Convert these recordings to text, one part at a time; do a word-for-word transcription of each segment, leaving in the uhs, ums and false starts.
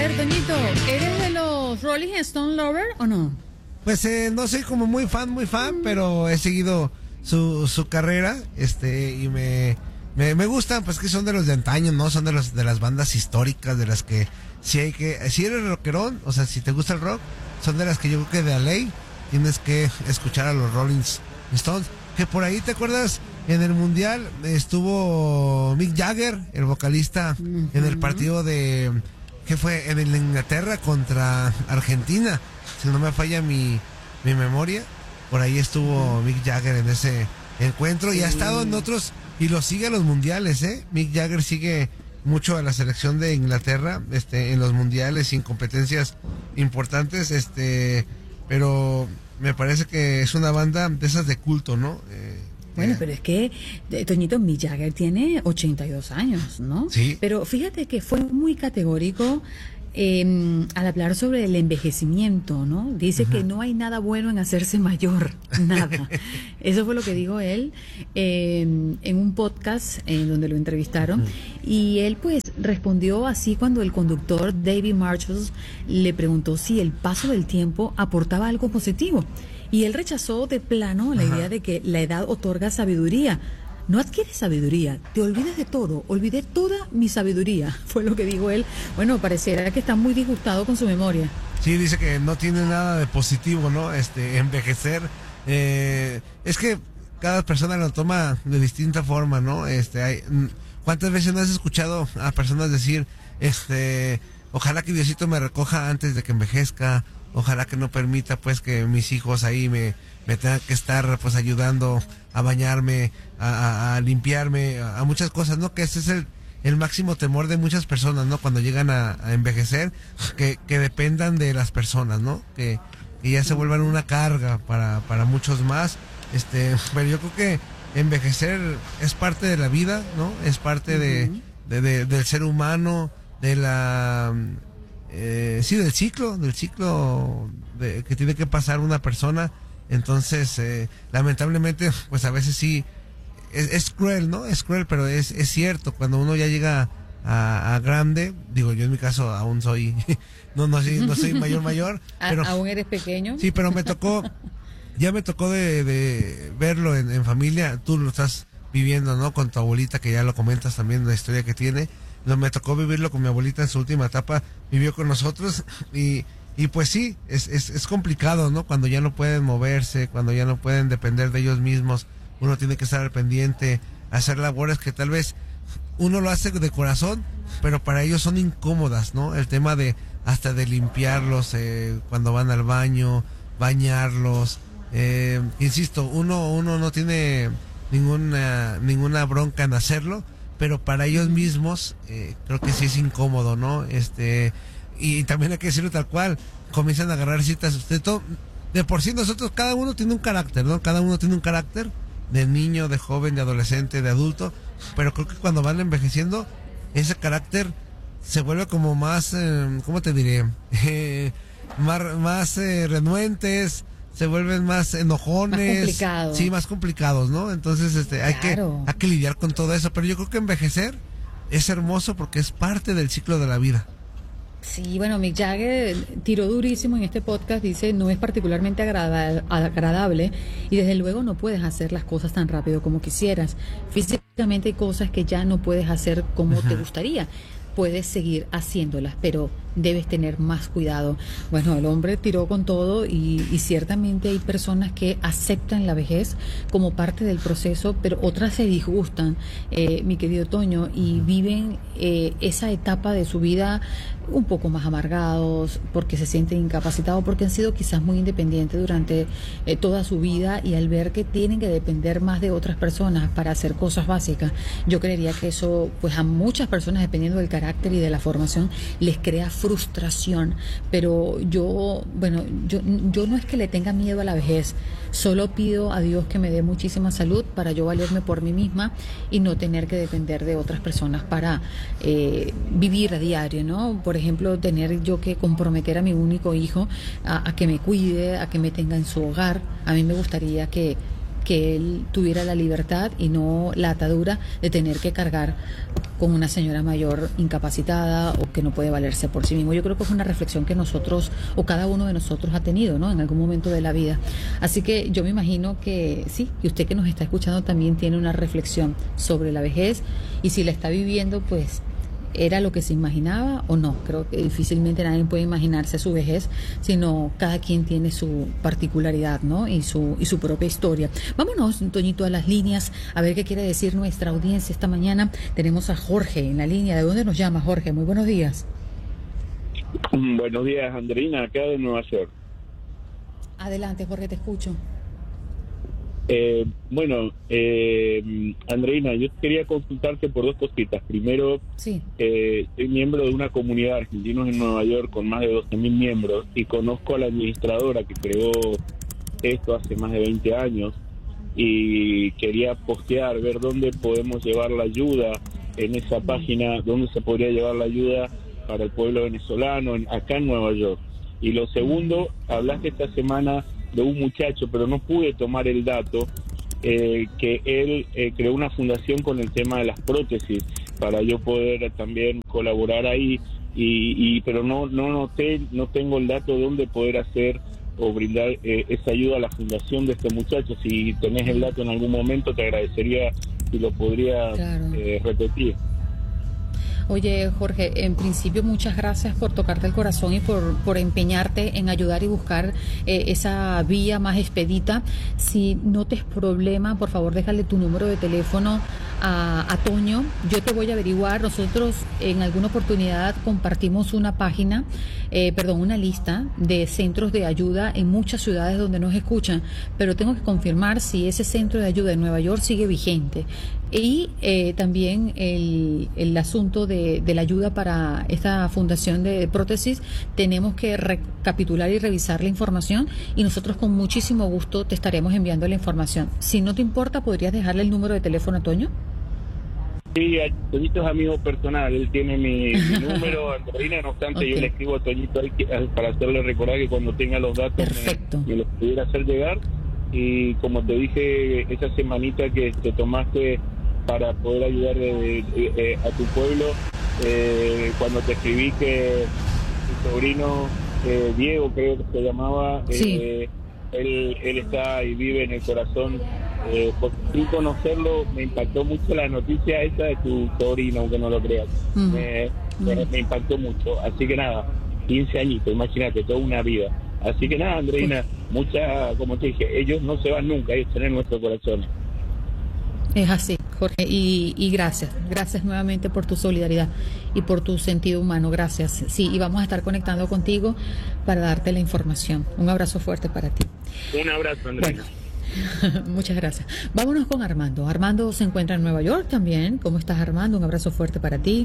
ver, Toñito, ¿eres de los Rolling Stone Lover o no? Pues eh, no soy como muy fan, muy fan, mm. pero he seguido su, su carrera, este, y me, me, me gustan, pues que son de los de antaño, ¿no? Son de los, de las bandas históricas, de las que, si hay que, si eres rockerón, o sea, si te gusta el rock, son de las que yo creo que de a ley tienes que escuchar a los Rolling Stones. Que por ahí, ¿te acuerdas? En el Mundial estuvo Mick Jagger, el vocalista, uh-huh. en el partido de, ¿qué fue? En el Inglaterra contra Argentina, si no me falla mi, mi memoria. Por ahí estuvo uh-huh. Mick Jagger en ese encuentro, sí. Y ha estado en otros, y lo sigue a los mundiales, ¿eh? Mick Jagger sigue mucho a la selección de Inglaterra, este, en los mundiales y en competencias importantes, este, pero me parece que es una banda de esas de culto, ¿no? Eh, Bueno, pero es que Toñito, Mick Jagger tiene ochenta y dos años, ¿no? Sí. Pero fíjate que fue muy categórico eh, al hablar sobre el envejecimiento, ¿no? Dice uh-huh. que no hay nada bueno en hacerse mayor, nada. Eso fue lo que dijo él eh, en un podcast en donde lo entrevistaron. Uh-huh. Y él pues respondió así cuando el conductor David Marshall le preguntó si el paso del tiempo aportaba algo positivo. Y él rechazó de plano la Ajá. idea de que la edad otorga sabiduría. No adquieres sabiduría, te olvidas de todo, olvidé toda mi sabiduría, fue lo que dijo él. Bueno, pareciera que está muy disgustado con su memoria. Sí, dice que no tiene nada de positivo, ¿no? Este, envejecer, eh, es que cada persona lo toma de distinta forma, ¿no? Este, hay, ¿cuántas veces no has escuchado a personas decir, este, ojalá que Diosito me recoja antes de que envejezca? Ojalá que no permita pues que mis hijos ahí me, me tengan que estar pues ayudando a bañarme, a, a, a limpiarme, a, a muchas cosas, ¿no? Que ese es el, el máximo temor de muchas personas, ¿no? Cuando llegan a, a envejecer, que, que dependan de las personas, ¿no? Que, que ya se vuelvan una carga para, para muchos más. Este, pero yo creo que envejecer es parte de la vida, ¿no? Es parte de, de, de del ser humano, de la... Eh, sí, del ciclo, del ciclo de, que tiene que pasar una persona. Entonces, eh, lamentablemente, pues a veces sí, es, es cruel, ¿no? Es cruel, pero es, es cierto, cuando uno ya llega a, a grande, digo, yo en mi caso aún soy, no, no soy, no soy mayor, mayor. Pero, ¿Aún eres pequeño? Sí, pero me tocó, ya me tocó de, de verlo en, en familia, tú lo estás viviendo, ¿no? Con tu abuelita, que ya lo comentas también, la historia que tiene. No, me tocó vivirlo con mi abuelita en su última etapa, vivió con nosotros y, y pues sí, es, es, es complicado, ¿no? Cuando ya no pueden moverse, cuando ya no pueden depender de ellos mismos, uno tiene que estar al pendiente, hacer labores que tal vez uno lo hace de corazón, pero para ellos son incómodas, ¿no? El tema de hasta de limpiarlos eh, cuando van al baño, bañarlos, eh, insisto, uno, uno no tiene ninguna, ninguna bronca en hacerlo, pero para ellos mismos eh, creo que sí es incómodo, ¿no? Este, y también hay que decirlo tal cual, comienzan a agarrar citas, de, todo, de por sí nosotros, cada uno tiene un carácter, ¿no? Cada uno tiene un carácter de niño, de joven, de adolescente, de adulto, pero creo que cuando van envejeciendo, ese carácter se vuelve como más, eh, ¿cómo te diré? Eh, más más eh, renuentes, se vuelven más enojones, más complicados. Sí, más complicados, ¿no? Entonces, este, hay claro. que, hay que lidiar con todo eso, pero yo creo que envejecer es hermoso porque es parte del ciclo de la vida. Sí, bueno, Mick Jagger tiró durísimo en este podcast, dice, no es particularmente agrada- agradable y desde luego no puedes hacer las cosas tan rápido como quisieras. Físicamente hay cosas que ya no puedes hacer como uh-huh. te gustaría. Puedes seguir haciéndolas, pero debes tener más cuidado. Bueno, el hombre tiró con todo y, y ciertamente hay personas que aceptan la vejez como parte del proceso, pero otras se disgustan, eh, mi querido Toño, y viven eh, esa etapa de su vida un poco más amargados, porque se sienten incapacitados, porque han sido quizás muy independientes durante eh, toda su vida y al ver que tienen que depender más de otras personas para hacer cosas básicas, yo creería que eso, pues a muchas personas, dependiendo del carácter y de la formación, les crea frustración. Pero yo, bueno, yo, yo no es que le tenga miedo a la vejez, solo pido a Dios que me dé muchísima salud para yo valerme por mí misma y no tener que depender de otras personas para eh, vivir a diario, ¿no? Por ejemplo, tener yo que comprometer a mi único hijo a, a que me cuide, a que me tenga en su hogar. A mí me gustaría que que él tuviera la libertad y no la atadura de tener que cargar con una señora mayor incapacitada o que no puede valerse por sí mismo. Yo creo que es una reflexión que nosotros o cada uno de nosotros ha tenido, ¿no?, en algún momento de la vida. Así que yo me imagino que sí, y usted que nos está escuchando también tiene una reflexión sobre la vejez, y si la está viviendo, pues ¿era lo que se imaginaba o no? Creo que difícilmente nadie puede imaginarse su vejez, sino cada quien tiene su particularidad, ¿no?, y su y su propia historia. Vámonos, Toñito, a las líneas, a ver qué quiere decir nuestra audiencia esta mañana. Tenemos a Jorge en la línea. ¿De dónde nos llama, Jorge? Muy buenos días. Buenos días, Andreina, acá de Nueva York. Adelante, Jorge, te escucho. Eh, bueno, eh, Andreina, yo quería consultarte por dos cositas. Primero, sí. eh, soy miembro de una comunidad de argentinos en Nueva York con más de doce mil miembros y conozco a la administradora que creó esto hace más de veinte años y quería postear, ver dónde podemos llevar la ayuda en esa página, dónde se podría llevar la ayuda para el pueblo venezolano en, acá en Nueva York. Y lo segundo, hablaste esta semana de un muchacho, pero no pude tomar el dato, eh, que él eh, creó una fundación con el tema de las prótesis para yo poder también colaborar ahí, y, y pero no no noté, no tengo el dato de dónde poder hacer o brindar eh, esa ayuda a la fundación de este muchacho. Si tenés el dato en algún momento, te agradecería si lo podría claro. eh, repetir. Oye, Jorge, en principio muchas gracias por tocarte el corazón y por, por empeñarte en ayudar y buscar eh, esa vía más expedita. Si no te es problema, por favor, déjale tu número de teléfono a, a Toño. Yo te voy a averiguar. Nosotros en alguna oportunidad compartimos una página, eh, perdón, una lista de centros de ayuda en muchas ciudades donde nos escuchan, pero tengo que confirmar si ese centro de ayuda en Nueva York sigue vigente. Y eh, también el, el asunto de, de la ayuda para esta fundación de prótesis, tenemos que recapitular y revisar la información, y nosotros con muchísimo gusto te estaremos enviando la información. Si no te importa, ¿podrías dejarle el número de teléfono a Toño? Sí, Toñito es amigo personal, él tiene mi, mi número, Andreina, no obstante okay. Yo le escribo a Toñito para hacerle recordar que cuando tenga los datos me, me los pudiera hacer llegar. Y como te dije, esa semanita que te tomaste para poder ayudar eh, eh, a tu pueblo, eh, cuando te escribí que tu sobrino eh, Diego, creo que se llamaba, sí. eh, él, él está y vive en el corazón, eh, por sin conocerlo me impactó mucho la noticia esa de tu sobrino, aunque no lo creas. Mm. Me, mm. me, me impactó mucho, así que nada, quince añitos, imagínate, toda una vida. Así que nada, Andreina, mucha, como te dije, ellos no se van nunca, ellos están en nuestro corazón. Es así, Jorge, y, y gracias, gracias nuevamente por tu solidaridad y por tu sentido humano, gracias. Sí, y vamos a estar conectando contigo para darte la información. Un abrazo fuerte para ti. Un abrazo, Andrea. Bueno, muchas gracias. Vámonos con Armando. Armando se encuentra en Nueva York también. ¿Cómo estás, Armando? Un abrazo fuerte para ti.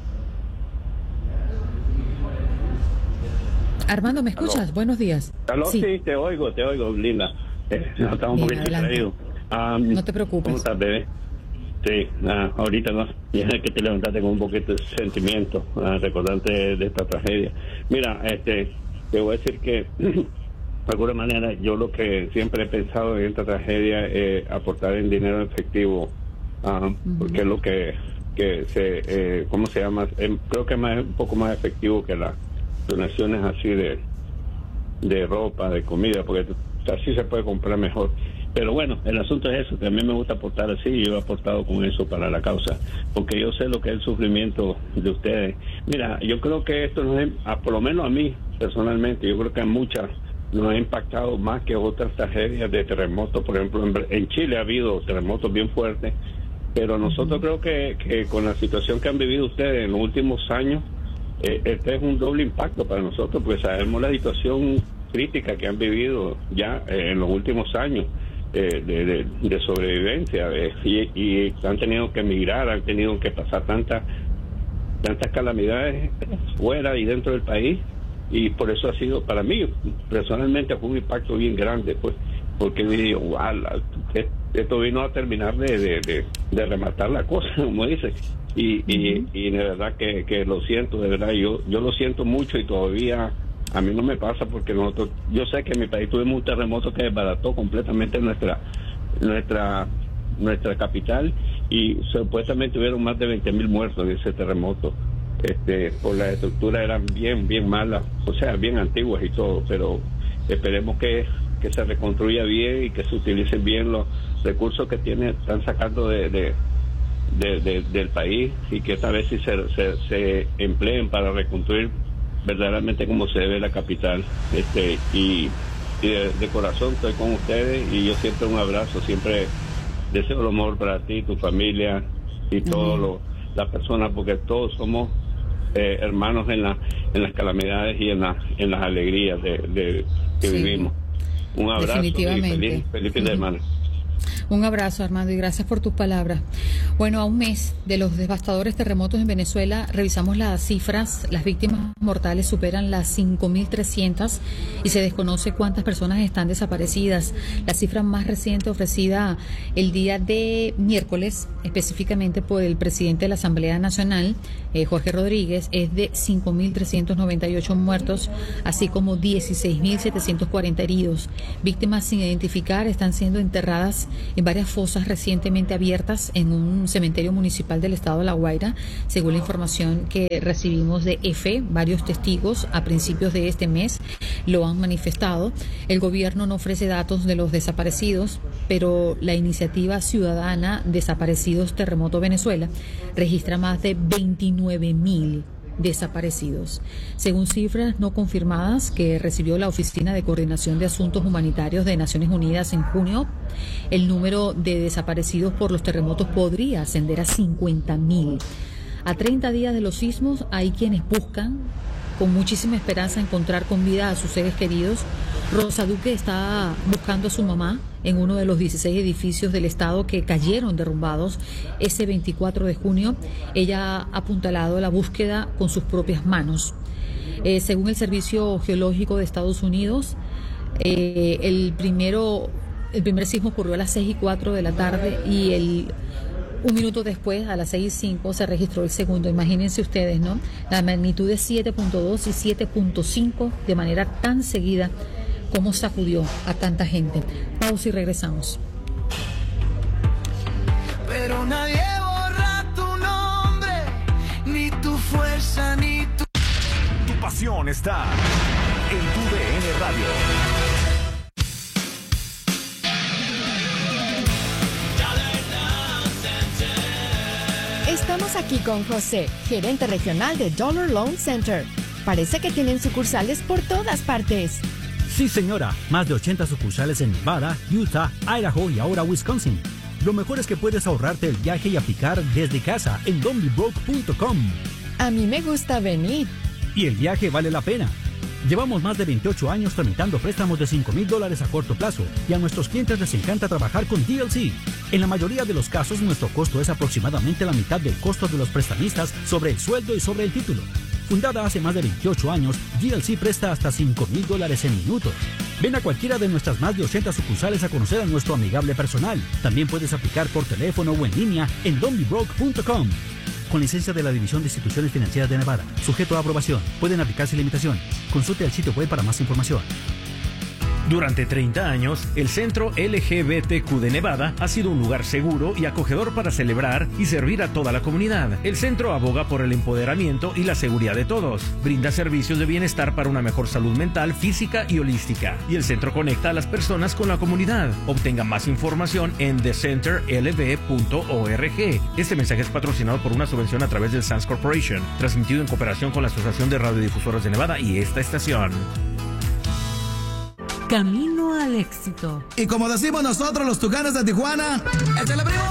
Armando, ¿me escuchas? ¿Aló? Buenos días. ¿Aló? Sí. sí, te oigo, te oigo, linda. Eh, no, estaba un poquito distraído. Um, no te preocupes. ¿Cómo estás, bebé? Sí, uh, ahorita no. Ya que te levantaste con un poquito de sentimiento, uh, recordante de, de esta tragedia. Mira, este, te voy a decir que, de alguna manera, yo lo que siempre he pensado en esta tragedia es aportar en dinero efectivo, uh, uh-huh. porque es lo que, que se, eh, ¿cómo se llama? Eh, creo que es más, un poco más efectivo que las donaciones así de, de ropa, de comida, porque así se puede comprar mejor. Pero bueno, el asunto es eso, que a mí me gusta aportar así, y yo he aportado con eso para la causa, porque yo sé lo que es el sufrimiento de ustedes. Mira, yo creo que esto nos ha, por lo menos a mí personalmente, yo creo que a muchas nos ha impactado más que otras tragedias de terremotos. Por ejemplo, en, en Chile ha habido terremotos bien fuertes, pero nosotros creo que, que con la situación que han vivido ustedes en los últimos años, eh, este es un doble impacto para nosotros, porque sabemos la situación crítica que han vivido ya eh, en los últimos años. Eh, de, de, de sobrevivencia, eh, y, y han tenido que emigrar, han tenido que pasar tantas tantas calamidades fuera y dentro del país, y por eso ha sido, para mí personalmente, fue un impacto bien grande, pues, porque dije, wow, esto vino a terminar de, de, de, de rematar la cosa, como dice, y, y, y de verdad que, que lo siento, de verdad, yo, yo lo siento mucho, y todavía a mí no me pasa, porque nosotros, yo sé que en mi país tuvimos un terremoto que desbarató completamente nuestra nuestra nuestra capital y supuestamente hubieron más de veinte mil muertos en ese terremoto. Este, por la estructura eran bien, bien malas, o sea, bien antiguas y todo, pero esperemos que, que se reconstruya bien y que se utilicen bien los recursos que tiene, están sacando de, de, de, de del país, y que esta vez sí se, se, se empleen para reconstruir verdaderamente como se debe la capital. Este, y, y de, de corazón estoy con ustedes, y yo siento un abrazo, siempre deseo lo mejor para ti, tu familia y todas las personas, porque todos somos eh, hermanos en, la, en las calamidades y en, la, en las alegrías de, de que sí. vivimos. Un abrazo y feliz, feliz fin de semana. Un abrazo, Armando, y gracias por tus palabras. Bueno, a un mes de los devastadores terremotos en Venezuela, revisamos las cifras. Las víctimas mortales superan las cinco mil trescientas y se desconoce cuántas personas están desaparecidas. La cifra más reciente ofrecida el día de miércoles, específicamente por el presidente de la Asamblea Nacional, eh, Jorge Rodríguez, es de cinco mil trescientos noventa y ocho muertos, así como dieciséis mil setecientos cuarenta heridos. Víctimas sin identificar están siendo enterradas en varias fosas recientemente abiertas en un cementerio municipal del estado de La Guaira, según la información que recibimos de E F E. Varios testigos a principios de este mes lo han manifestado. El gobierno no ofrece datos de los desaparecidos, pero la iniciativa ciudadana Desaparecidos Terremoto Venezuela registra más de veintinueve mil desaparecidos. Según cifras no confirmadas que recibió la Oficina de Coordinación de Asuntos Humanitarios de Naciones Unidas en junio, el número de desaparecidos por los terremotos podría ascender a cincuenta mil. A treinta días de los sismos hay quienes buscan con muchísima esperanza encontrar con vida a sus seres queridos. Rosa Duque está buscando a su mamá en uno de los dieciséis edificios del estado que cayeron derrumbados ese veinticuatro de junio. Ella ha apuntalado la búsqueda con sus propias manos. Eh, según el Servicio Geológico de Estados Unidos, eh, el primero, el primer sismo ocurrió a las seis y cuatro de la tarde y el Un minuto después, a las seis y cinco, se registró el segundo. Imagínense ustedes, ¿no? La magnitud de siete punto dos y siete punto cinco de manera tan seguida, como sacudió a tanta gente. Pausa y regresamos. Pero nadie borra tu nombre, ni tu fuerza, ni tu... Tu pasión está en tu D N Radio. Estamos aquí con José, gerente regional de Dollar Loan Center. Parece que tienen sucursales por todas partes. Sí, señora. Más de ochenta sucursales en Nevada, Utah, Idaho y ahora Wisconsin. Lo mejor es que puedes ahorrarte el viaje y aplicar desde casa en donbybroke punto com. A mí me gusta venir. Y el viaje vale la pena. Llevamos más de veintiocho años tramitando préstamos de cinco mil dólares a corto plazo y a nuestros clientes les encanta trabajar con D L C. En la mayoría de los casos, nuestro costo es aproximadamente la mitad del costo de los prestamistas sobre el sueldo y sobre el título. Fundada hace más de veintiocho años, D L C presta hasta cinco mil dólares en minutos. Ven a cualquiera de nuestras más de ochenta sucursales a conocer a nuestro amigable personal. También puedes aplicar por teléfono o en línea en donbybroke punto com. Con licencia de la División de Instituciones Financieras de Nevada. Sujeto a aprobación. Pueden aplicarse limitaciones. Consulte el sitio web para más información. Durante treinta años, el Centro L G B T Q de Nevada ha sido un lugar seguro y acogedor para celebrar y servir a toda la comunidad. El centro aboga por el empoderamiento y la seguridad de todos. Brinda servicios de bienestar para una mejor salud mental, física y holística. Y el centro conecta a las personas con la comunidad. Obtenga más información en the center l b punto org. Este mensaje es patrocinado por una subvención a través del Sands Corporation, transmitido en cooperación con la Asociación de Radiodifusoras de Nevada y esta estación. Camino al éxito. Y como decimos nosotros los Tucanes de Tijuana, ¡échale, primo!